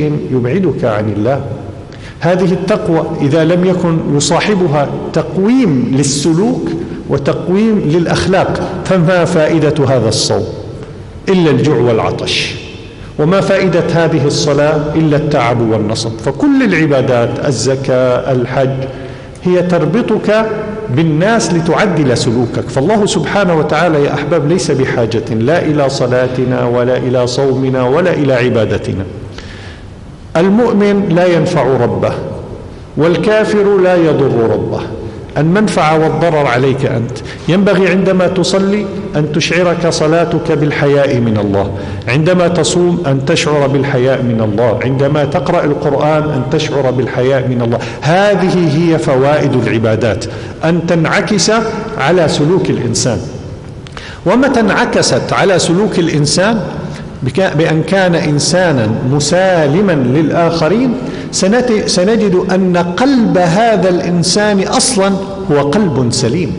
شيء يبعدك عن الله. هذه التقوى إذا لم يكن يصاحبها تقويم للسلوك وتقويم للأخلاق فما فائدة هذا الصوم إلا الجوع والعطش، وما فائدة هذه الصلاة إلا التعب والنصب. فكل العبادات الزكاة الحج هي تربطك بالناس لتعدل سلوكك. فالله سبحانه وتعالى يا أحباب ليس بحاجة لا إلى صلاتنا ولا إلى صومنا ولا إلى عبادتنا. المؤمن لا ينفع ربه والكافر لا يضر ربه. المنفعة والضرر عليك أنت. ينبغي عندما تصلي أن تشعرك صلاتك بالحياء من الله، عندما تصوم أن تشعر بالحياء من الله، عندما تقرأ القرآن أن تشعر بالحياء من الله. هذه هي فوائد العبادات، أن تنعكس على سلوك الإنسان. ومتى انعكست على سلوك الإنسان بأن كان إنسانا مسالما للآخرين سنجد أن قلب هذا الإنسان أصلا هو قلب سليم.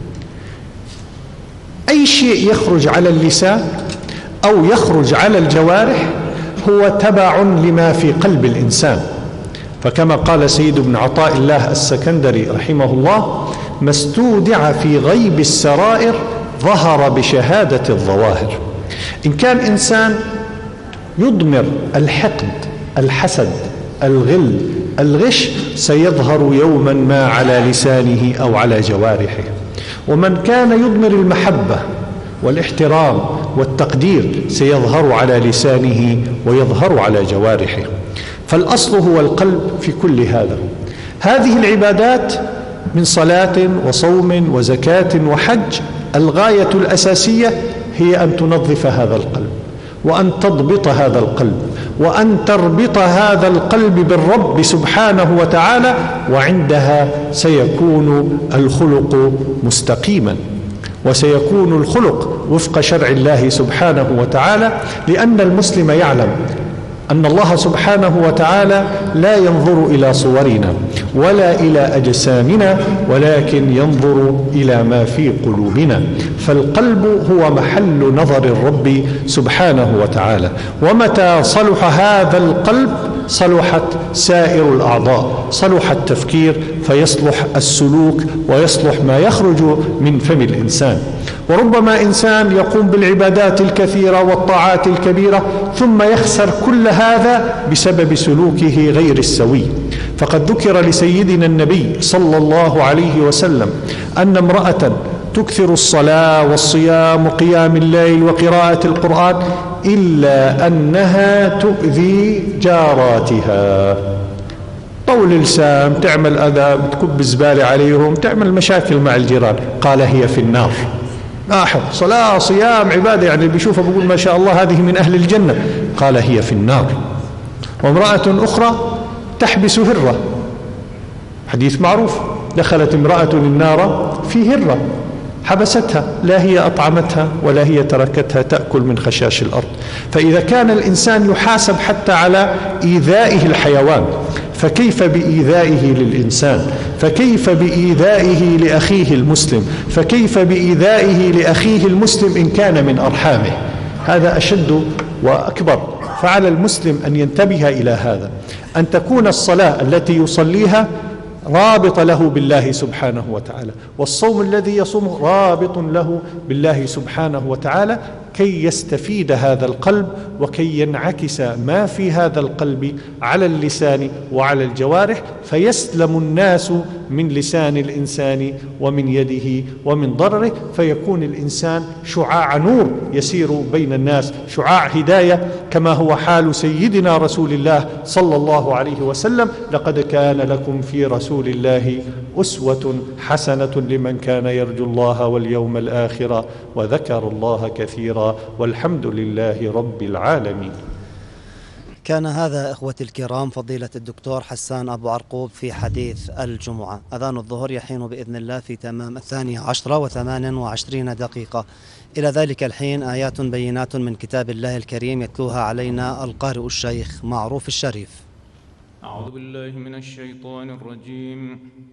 أي شيء يخرج على اللسان أو يخرج على الجوارح هو تبع لما في قلب الإنسان. فكما قال سيد بن عطاء الله السكندري رحمه الله: ما استودع في غيب السرائر ظهر بشهادة الظواهر. إن كان إنسان يضمر الحقد الحسد الغل الغش سيظهر يوما ما على لسانه أو على جوارحه. ومن كان يضمر المحبة والاحترام والتقدير سيظهر على لسانه ويظهر على جوارحه. فالأصل هو القلب في كل هذا. هذه العبادات من صلاة وصوم وزكاة وحج الغاية الأساسية هي أن تنظف هذا القلب، وأن تضبط هذا القلب، وأن تربط هذا القلب بالرب سبحانه وتعالى، وعندها سيكون الخلق مستقيما، وسيكون الخلق وفق شرع الله سبحانه وتعالى. لأن المسلم يعلم أن الله سبحانه وتعالى لا ينظر إلى صورنا ولا إلى أجسامنا، ولكن ينظر إلى ما في قلوبنا. فالقلب هو محل نظر الرب سبحانه وتعالى. ومتى صلح هذا القلب صلحت سائر الأعضاء، صلح التفكير فيصلح السلوك ويصلح ما يخرج من فم الإنسان. وربما إنسان يقوم بالعبادات الكثيرة والطاعات الكبيرة ثم يخسر كل هذا بسبب سلوكه غير السوي. فقد ذكر لسيدنا النبي صلى الله عليه وسلم أن امرأة تكثر الصلاة والصيام وقيام الليل وقراءة القرآن إلا أنها تؤذي جاراتها. طول لسان، تعمل أذى، تكب زبالة عليهم، تعمل مشاكل مع الجيران. قال هي في النار. لاحظ، صلاة صيام عبادة، يعني بيشوفها بيقول ما شاء الله هذه من أهل الجنة. قال هي في النار. وامرأة أخرى تحبس هرة، حديث معروف، دخلت امرأة النار في هرة حبستها، لا هي أطعمتها ولا هي تركتها تأكل من خشاش الأرض. فإذا كان الإنسان يحاسب حتى على إيذائه الحيوان، فكيف بإيذائه للإنسان؟ فكيف بإيذائه لأخيه المسلم؟ فكيف بإيذائه لأخيه المسلم إن كان من أرحامه؟ هذا أشد وأكبر. فعلى المسلم أن ينتبه إلى هذا، أن تكون الصلاة التي يصليها رابط له بالله سبحانه وتعالى، والصوم الذي يصوم رابط له بالله سبحانه وتعالى، كي يستفيد هذا القلب وكي ينعكس ما في هذا القلب على اللسان وعلى الجوارح، فيسلم الناس من لسان الإنسان ومن يده ومن ضرره، فيكون الإنسان شعاع نور يسير بين الناس، شعاع هداية، كما هو حال سيدنا رسول الله صلى الله عليه وسلم: لقد كان لكم في رسول الله أسوة حسنة لمن كان يرجو الله واليوم الآخر وذكر الله كثيرا والحمد لله رب العالمين. كان هذا إخوتي الكرام فضيلة الدكتور حسان أبو عرقوب في حديث الجمعة. أذان الظهر يحين بإذن الله في تمام 12:28. إلى ذلك الحين آيات بينات من كتاب الله الكريم يتلوها علينا القارئ الشيخ معروف الشريف. أعوذ بالله من الشيطان الرجيم.